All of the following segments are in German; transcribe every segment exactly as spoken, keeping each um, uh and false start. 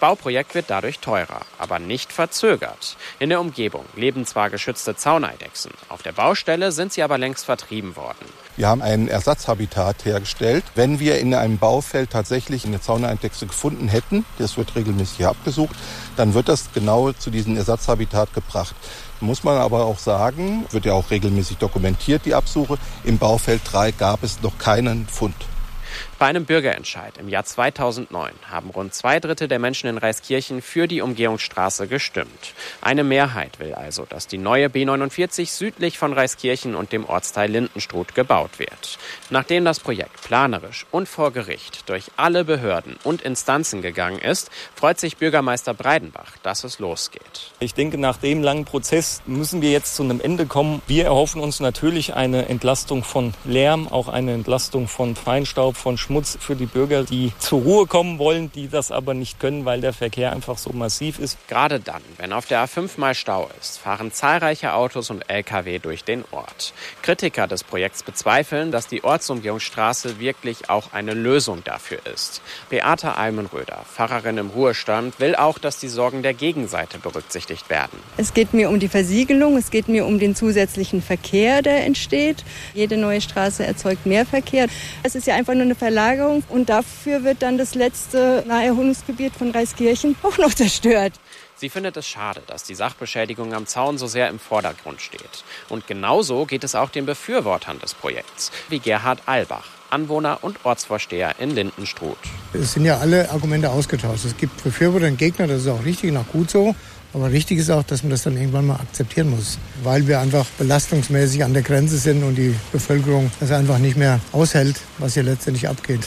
Bauprojekt wird dadurch teurer, aber nicht verzögert. In der Umgebung leben zwar geschützte Zauneidechsen, auf der Baustelle sind sie aber längst vertrieben worden. Wir haben ein Ersatzhabitat hergestellt. Wenn wir in einem Baufeld tatsächlich eine Zauneidechse gefunden hätten, das wird regelmäßig hier abgesucht, dann wird das genau zu diesem Ersatzhabitat gebracht. Muss man aber auch sagen, wird ja auch regelmäßig dokumentiert, die Absuche. Im Baufeld drei gab es noch keinen Fund. Bei einem Bürgerentscheid im Jahr zweitausendneun haben rund zwei Drittel der Menschen in Reiskirchen für die Umgehungsstraße gestimmt. Eine Mehrheit will also, dass die neue B neunundvierzig südlich von Reiskirchen und dem Ortsteil Lindenstruth gebaut wird. Nachdem das Projekt planerisch und vor Gericht durch alle Behörden und Instanzen gegangen ist, freut sich Bürgermeister Breidenbach, dass es losgeht. Ich denke, nach dem langen Prozess müssen wir jetzt zu einem Ende kommen. Wir erhoffen uns natürlich eine Entlastung von Lärm, auch eine Entlastung von Feinstaub, von Schmutz für die Bürger, die zur Ruhe kommen wollen, die das aber nicht können, weil der Verkehr einfach so massiv ist. Gerade dann, wenn auf der A fünf mal Stau ist, fahren zahlreiche Autos und L K W durch den Ort. Kritiker des Projekts bezweifeln, dass die Ortsumgehungsstraße wirklich auch eine Lösung dafür ist. Beate Almenröder, Pfarrerin im Ruhestand, will auch, dass die Sorgen der Gegenseite berücksichtigt werden. Es geht mir um die Versiegelung, es geht mir um den zusätzlichen Verkehr, der entsteht. Jede neue Straße erzeugt mehr Verkehr. Es ist ja einfach nur eine Verlagerung und dafür wird dann das letzte Naherholungsgebiet von Reiskirchen auch noch zerstört. Sie findet es schade, dass die Sachbeschädigung am Zaun so sehr im Vordergrund steht. Und genauso geht es auch den Befürwortern des Projekts, wie Gerhard Albach, Anwohner und Ortsvorsteher in Lindenstruth. Es sind ja alle Argumente ausgetauscht. Es gibt Befürworter und Gegner, das ist auch richtig und auch gut so. Aber richtig ist auch, dass man das dann irgendwann mal akzeptieren muss, weil wir einfach belastungsmäßig an der Grenze sind und die Bevölkerung das einfach nicht mehr aushält, was hier letztendlich abgeht.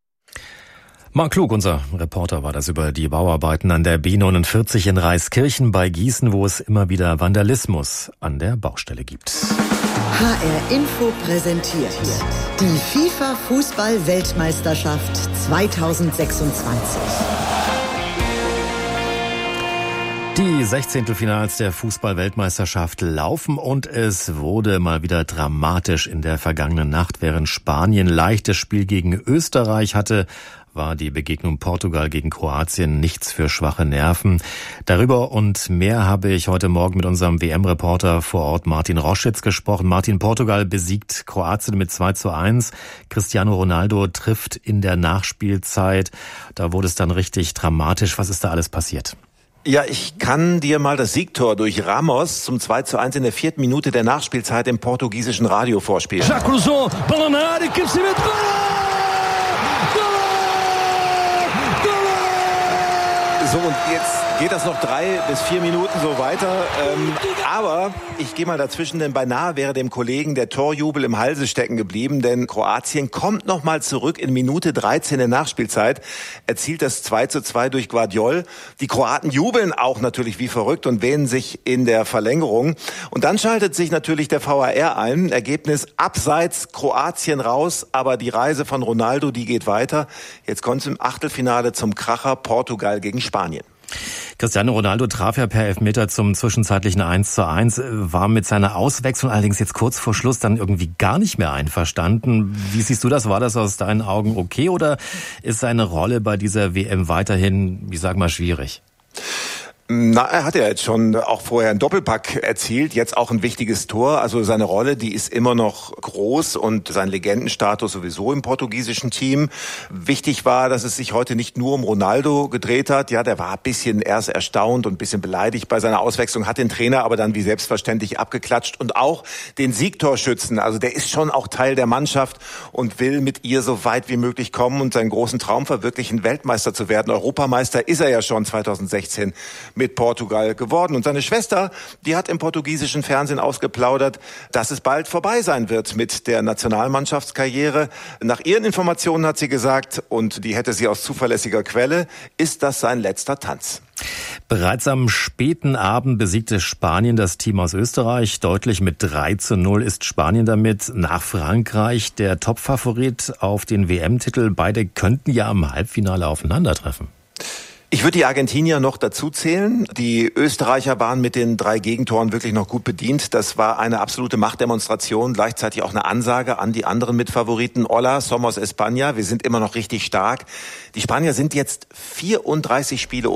Marc Klug, unser Reporter, war das über die Bauarbeiten an der B neunundvierzig in Reiskirchen bei Gießen, wo es immer wieder Vandalismus an der Baustelle gibt. H R Info präsentiert die FIFA-Fußball-Weltmeisterschaft zweitausendsechsundzwanzig. Die Sechzehntelfinals der Fußball-Weltmeisterschaft laufen und es wurde mal wieder dramatisch in der vergangenen Nacht. Während Spanien leichtes Spiel gegen Österreich hatte, war die Begegnung Portugal gegen Kroatien nichts für schwache Nerven. Darüber und mehr habe ich heute Morgen mit unserem W M-Reporter vor Ort Martin Roschitz gesprochen. Martin, Portugal besiegt Kroatien mit zwei zu eins. Cristiano Ronaldo trifft in der Nachspielzeit. Da wurde es dann richtig dramatisch. Was ist da alles passiert? Ja, ich kann dir mal das Siegtor durch Ramos zum zwei zu eins in der vierten Minute der Nachspielzeit im portugiesischen Radio vorspielen. Já cruzou, bola na área, cabeceamento, gol! So, und jetzt geht das noch drei bis vier Minuten so weiter. Ähm, aber ich gehe mal dazwischen, denn beinahe wäre dem Kollegen der Torjubel im Halse stecken geblieben, denn Kroatien kommt noch mal zurück in Minute dreizehn der Nachspielzeit, erzielt das zwei zu zwei durch Guardiol. Die Kroaten jubeln auch natürlich wie verrückt und wähnen sich in der Verlängerung. Und dann schaltet sich natürlich der V A R ein. Ergebnis abseits, Kroatien raus, aber die Reise von Ronaldo, die geht weiter. Jetzt kommt es im Achtelfinale zum Kracher Portugal gegen Spanien. Cristiano Ronaldo traf ja per Elfmeter zum zwischenzeitlichen eins zu eins, war mit seiner Auswechslung allerdings jetzt kurz vor Schluss dann irgendwie gar nicht mehr einverstanden. Wie siehst du das? War das aus deinen Augen okay oder ist seine Rolle bei dieser W M weiterhin, ich sag mal, schwierig? Na, er hat ja jetzt schon auch vorher einen Doppelpack erzielt, jetzt auch ein wichtiges Tor. Also seine Rolle, die ist immer noch groß und sein Legendenstatus sowieso im portugiesischen Team. Wichtig war, dass es sich heute nicht nur um Ronaldo gedreht hat. Ja, der war ein bisschen erst erstaunt und ein bisschen beleidigt bei seiner Auswechslung, hat den Trainer aber dann wie selbstverständlich abgeklatscht und auch den Siegtorschützen. Also der ist schon auch Teil der Mannschaft und will mit ihr so weit wie möglich kommen und seinen großen Traum verwirklichen, Weltmeister zu werden. Europameister ist er ja schon zweitausendsechzehn. Mit Portugal geworden. Und seine Schwester, die hat im portugiesischen Fernsehen ausgeplaudert, dass es bald vorbei sein wird mit der Nationalmannschaftskarriere. Nach ihren Informationen hat sie gesagt, und die hätte sie aus zuverlässiger Quelle, ist das sein letzter Tanz. Bereits am späten Abend besiegte Spanien das Team aus Österreich. Deutlich mit drei zu null ist Spanien damit nach Frankreich der Topfavorit auf den W M-Titel. Beide könnten ja im Halbfinale aufeinandertreffen. Ich würde die Argentinier noch dazu zählen. Die Österreicher waren mit den drei Gegentoren wirklich noch gut bedient. Das war eine absolute Machtdemonstration, gleichzeitig auch eine Ansage an die anderen Mitfavoriten. Hola, somos España, wir sind immer noch richtig stark. Die Spanier sind jetzt vierunddreißig Spiele